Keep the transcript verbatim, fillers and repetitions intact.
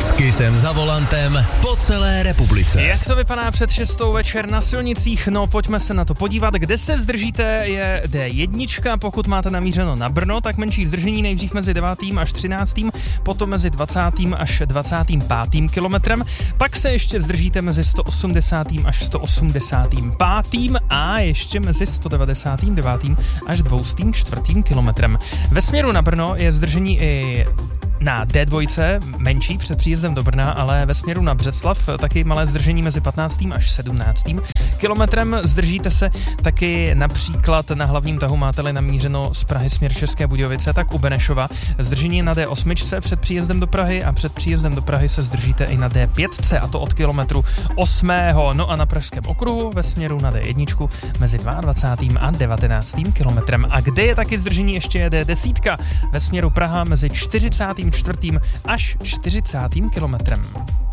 S Kissem za volantem po celé republice. Jak to vypadá před šestou večer na silnicích? No, pojďme se na to podívat. Kde se zdržíte je dé jedna, pokud máte namířeno na Brno, tak menší zdržení nejdřív mezi devátým až třináctým, potom mezi dvacátým až dvacátým pátým kilometrem, pak se ještě zdržíte mezi sto osmdesátým až sto osmdesátým pátým a ještě mezi sto devadesátým devátým až dvě stě čtvrtým kilometrem. Ve směru na Brno je zdržení i na dé dva menší před příjezdem do Brna, ale ve směru na Břeclav taky malé zdržení mezi patnáctým až sedmnáctým kilometrem. Zdržíte se taky například na hlavním tahu, máte-li namířeno z Prahy směr České Budějovice, tak u Benešova. Zdržení na dé osm před příjezdem do Prahy a před příjezdem do Prahy se zdržíte i na dé pět, a to od kilometru osmého. No a na Pražském okruhu ve směru na dé jedna mezi dvacátým druhým a devatenáctým kilometrem. A kde je taky zdržení, ještě je dé deset ve směru Praha mezi čtyřicátým čtvrtým až čtyřicátým kilometrem.